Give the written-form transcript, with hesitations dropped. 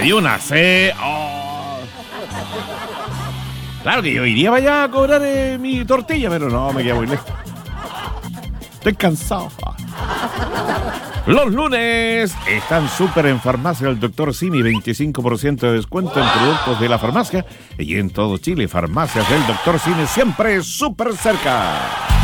di una sed. Oh. Claro que yo iría para allá a cobrar mi tortilla, pero no, me queda muy lejos. Estoy cansado. Los lunes están súper en Farmacia del Dr. Simi, 25% de descuento en productos de la farmacia y en todo Chile. Farmacias del Dr. Simi siempre súper cerca.